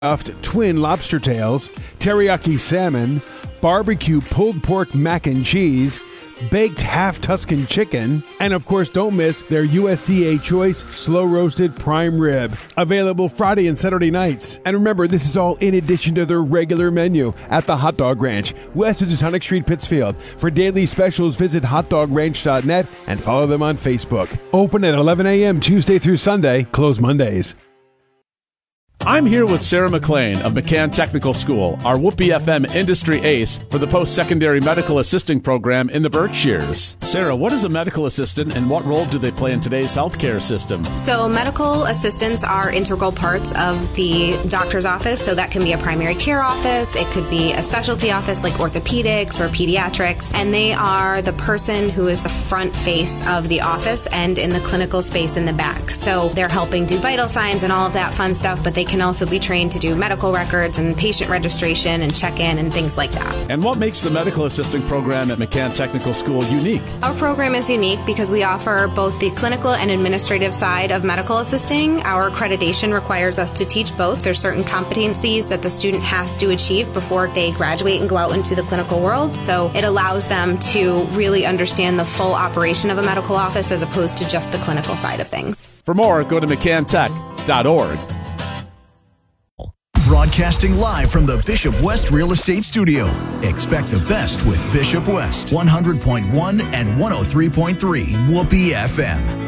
Stuffed twin lobster tails, teriyaki salmon, barbecue pulled pork mac and cheese, baked half Tuscan chicken, and of course don't miss their USDA choice slow roasted prime rib, available Friday and Saturday nights. And remember, this is all in addition to their regular menu at the Hot Dog Ranch, west of Taconic Street, Pittsfield. For daily specials, visit hotdogranch.net and follow them on Facebook. Open at 11 a.m. Tuesday through Sunday, close Mondays. I'm here with Sarah McLean of McCann Technical School, our Whoopee FM industry ace for the post-secondary medical assisting program in the Berkshires. Sarah, what is a medical assistant and what role do they play in today's healthcare system? So medical assistants are integral parts of the doctor's office. So that can be a primary care office. It could be a specialty office like orthopedics or pediatrics. And they are the person who is the front face of the office and in the clinical space in the back. So they're helping do vital signs and all of that fun stuff, but they can also be trained to do medical records and patient registration and check-in and things like that. And what makes the medical assisting program at McCann Technical School unique? Our program is unique because we offer both the clinical and administrative side of medical assisting. Our accreditation requires us to teach both. There's certain competencies that the student has to achieve before they graduate and go out into the clinical world. So it allows them to really understand the full operation of a medical office as opposed to just the clinical side of things. For more, go to mccantech.org. Broadcasting live from the Bishop West Real Estate Studio. Expect the best with Bishop West, 100.1 and 103.3 Whoopee FM.